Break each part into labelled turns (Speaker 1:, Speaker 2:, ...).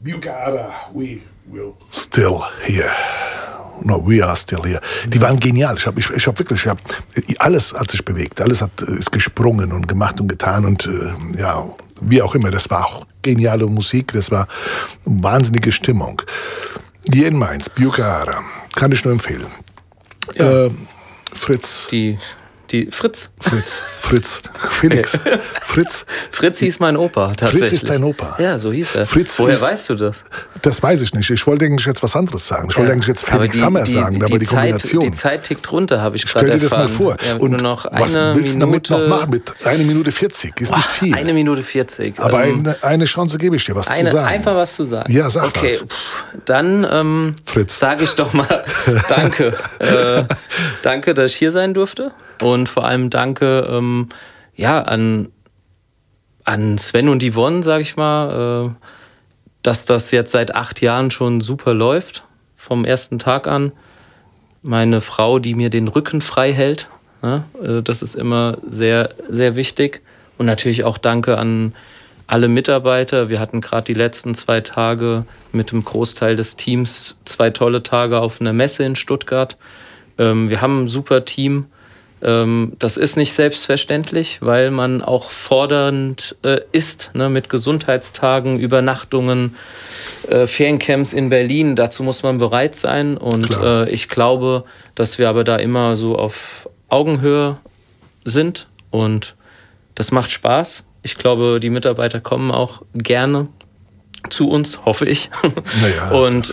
Speaker 1: Bucara, we will still here. No, we are still here. Die waren genial. Alles hat sich bewegt. Alles ist gesprungen und gemacht und getan. Und ja, wie auch immer. Das war auch geniale Musik. Das war eine wahnsinnige Stimmung. Hier in Mainz, Bucara. Kann ich nur empfehlen.
Speaker 2: Ja.
Speaker 1: Fritz.
Speaker 2: Fritz.
Speaker 1: Felix. Fritz.
Speaker 2: Fritz hieß mein Opa, tatsächlich.
Speaker 1: Fritz ist dein Opa?
Speaker 2: Ja, so hieß er.
Speaker 1: Fritz
Speaker 2: Woher weißt du das?
Speaker 1: Das weiß ich nicht. Ich wollte eigentlich jetzt was anderes sagen. Ich wollte eigentlich jetzt Felix Hammer sagen, aber die Kombination.
Speaker 2: Die Zeit tickt runter, habe ich gerade erfahren.
Speaker 1: Stell dir das mal vor.
Speaker 2: Ja,
Speaker 1: und
Speaker 2: nur noch
Speaker 1: was willst du damit noch machen? Mit 1 Minute 40 ist nicht viel.
Speaker 2: 1 Minute 40.
Speaker 1: Aber eine Chance gebe ich dir, was zu sagen.
Speaker 2: Einfach was zu sagen.
Speaker 1: Ja, sag
Speaker 2: okay.
Speaker 1: was.
Speaker 2: Dann sage ich doch mal danke. Danke, dass ich hier sein durfte. Und vor allem danke an Sven und Yvonne, sag ich mal, dass das jetzt seit 8 Jahren schon super läuft, vom ersten Tag an. Meine Frau, die mir den Rücken frei hält, ne? Das ist immer sehr, sehr wichtig. Und natürlich auch danke an alle Mitarbeiter. Wir hatten gerade die letzten 2 Tage mit dem Großteil des Teams 2 tolle Tage auf einer Messe in Stuttgart. Wir haben ein super Team. Das ist nicht selbstverständlich, weil man auch fordernd ist, ne, mit Gesundheitstagen, Übernachtungen, Feriencamps in Berlin. Dazu muss man bereit sein. Und ich glaube, dass wir aber da immer so auf Augenhöhe sind. Und das macht Spaß. Ich glaube, die Mitarbeiter kommen auch gerne zu uns, hoffe ich.
Speaker 1: Naja,
Speaker 2: und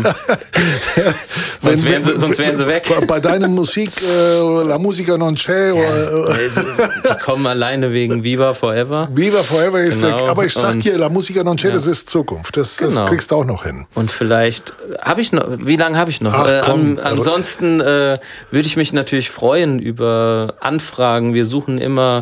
Speaker 2: sonst wären sie weg.
Speaker 1: Bei deiner Musik, La Musica Non C'è.
Speaker 2: Die kommen alleine wegen Viva Forever.
Speaker 1: Viva Forever ist aber ich sag dir, La Musica Non C'è, das ist Zukunft. Das kriegst du auch noch hin.
Speaker 2: Und vielleicht habe ich noch, wie lange habe ich noch? Ansonsten würde ich mich natürlich freuen über Anfragen. Wir suchen immer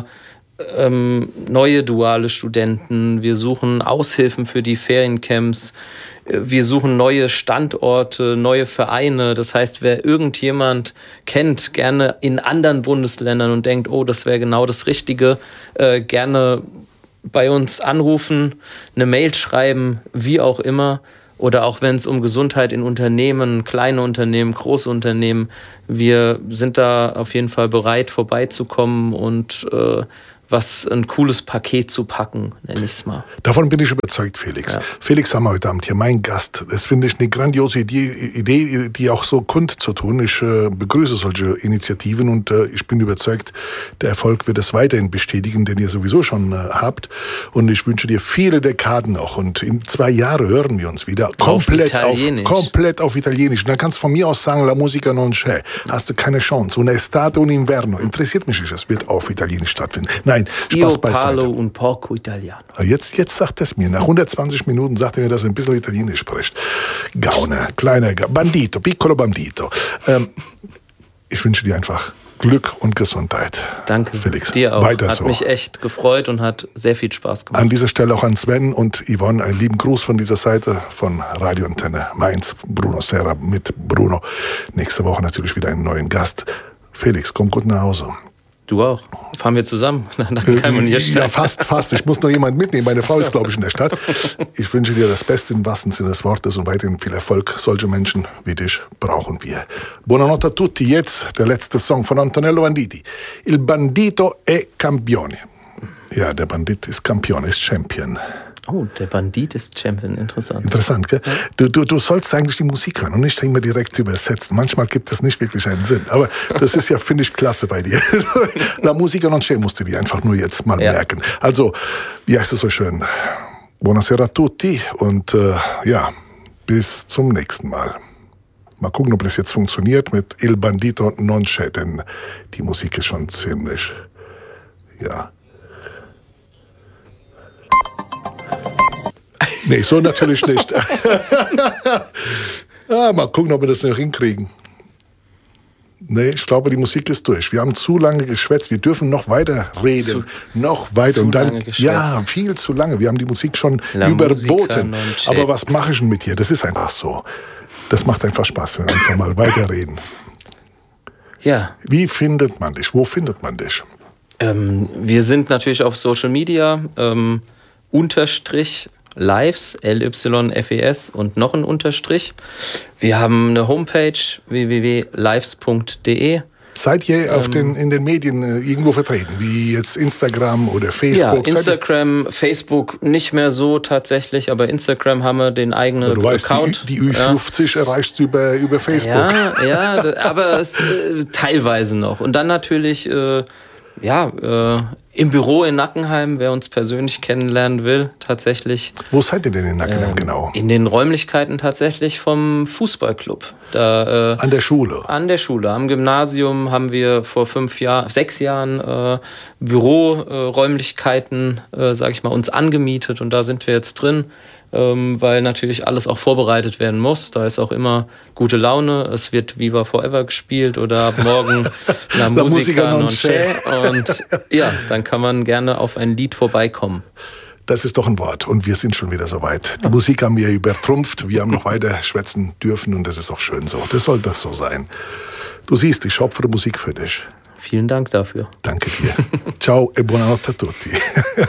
Speaker 2: neue duale Studenten, wir suchen Aushilfen für die Feriencamps, wir suchen neue Standorte, neue Vereine. Das heißt, wer irgendjemand kennt, gerne in anderen Bundesländern und denkt, oh, das wäre genau das Richtige, gerne bei uns anrufen, eine Mail schreiben, wie auch immer. Oder auch wenn es um Gesundheit in Unternehmen, kleine Unternehmen, große Unternehmen, wir sind da auf jeden Fall bereit, vorbeizukommen und was ein cooles Paket zu packen, nenne ich es mal.
Speaker 1: Davon bin ich überzeugt, Felix. Ja. Felix Hammer heute Abend hier, mein Gast. Das finde ich eine grandiose Idee, die auch so kundzutun. Ich begrüße solche Initiativen und ich bin überzeugt, der Erfolg wird es weiterhin bestätigen, den ihr sowieso schon habt. Und ich wünsche dir viele Dekaden noch. Und in 2 Jahren hören wir uns wieder. Komplett auf Italienisch. Und dann kannst du von mir aus sagen, La Musica Non C'è. Hast du keine Chance. Un'estate, un inverno. Interessiert mich nicht, es wird auf Italienisch stattfinden. Nein, Spaß beiseite.
Speaker 2: Io parlo un poco italiano.
Speaker 1: Jetzt sagt es mir. Nach 120 Minuten sagt er mir, dass er ein bisschen Italienisch spricht. Gauner, kleiner Bandito, piccolo bandito. Ich wünsche dir einfach Glück und Gesundheit.
Speaker 2: Danke,
Speaker 1: Felix.
Speaker 2: Dir auch.
Speaker 1: Weiter
Speaker 2: hat
Speaker 1: so.
Speaker 2: mich echt gefreut und hat sehr viel Spaß gemacht.
Speaker 1: An dieser Stelle auch an Sven und Yvonne einen lieben Gruß von dieser Seite von Radio Antenne Mainz. Bruno Serra mit Bruno. Nächste Woche natürlich wieder einen neuen Gast. Felix, komm gut nach Hause.
Speaker 2: Du auch. Fahren wir zusammen?
Speaker 1: Ja, fast. Ich muss noch jemanden mitnehmen. Meine Frau ist, glaube ich, in der Stadt. Ich wünsche dir das Beste im wahrsten Sinne des Wortes und weiterhin viel Erfolg. Solche Menschen wie dich brauchen wir. Buonanotte a tutti. Jetzt der letzte Song von Antonello Venditti. Il bandito è campione. Ja, der Bandit ist Campione, ist Champion.
Speaker 2: Oh, der Bandit ist Champion, interessant.
Speaker 1: Interessant, gell? Ja. Du sollst eigentlich die Musik hören und nicht immer direkt übersetzen. Manchmal gibt es nicht wirklich einen Sinn. Aber das ist ja, finde ich, klasse bei dir. La Musica Non C'è musst du dir einfach nur jetzt mal merken. Also, wie heißt es so schön? Buonasera a tutti und bis zum nächsten Mal. Mal gucken, ob das jetzt funktioniert mit Il Bandito Non C'è, denn die Musik ist schon ziemlich, Nee, so natürlich nicht. Mal gucken, ob wir das noch hinkriegen. Nee, ich glaube, die Musik ist durch. Wir haben zu lange geschwätzt. Wir dürfen noch weiter reden. Noch weiter. Und dann, viel zu lange. Wir haben die Musik schon überboten. Aber was mache ich denn mit dir? Das ist einfach so. Das macht einfach Spaß, wenn wir einfach mal weiterreden.
Speaker 2: Ja.
Speaker 1: Wie findet man dich? Wo findet man dich?
Speaker 2: Wir sind natürlich auf Social Media. _ Lives, LYFES und noch ein Unterstrich. Wir haben eine Homepage, www.lives.de.
Speaker 1: Seid ihr in den Medien irgendwo vertreten, wie jetzt Instagram oder Facebook?
Speaker 2: Ja, Instagram, Facebook nicht mehr so tatsächlich, aber Instagram haben wir den eigenen Account.
Speaker 1: Die Ü50 erreichst du über Facebook.
Speaker 2: Ja, aber teilweise noch. Und dann natürlich im Büro in Nackenheim, wer uns persönlich kennenlernen will, tatsächlich.
Speaker 1: Wo seid ihr denn in Nackenheim genau?
Speaker 2: In den Räumlichkeiten tatsächlich vom Fußballclub.
Speaker 1: An der Schule?
Speaker 2: An der Schule. Am Gymnasium haben wir vor 6 Jahren Büroräumlichkeiten, sage ich mal, uns angemietet und da sind wir jetzt drin. Weil natürlich alles auch vorbereitet werden muss. Da ist auch immer gute Laune. Es wird Viva Forever gespielt oder ab morgen La Musica non c'è. Und ja, dann kann man gerne auf ein Lied vorbeikommen.
Speaker 1: Das ist doch ein Wort. Und wir sind schon wieder soweit. Die Musik haben wir übertrumpft. Wir haben noch weiter schwätzen dürfen und das ist auch schön so. Das soll das so sein. Du siehst, ich schopfere Musik für dich.
Speaker 2: Vielen Dank dafür.
Speaker 1: Danke dir. Ciao e buonanotte a tutti.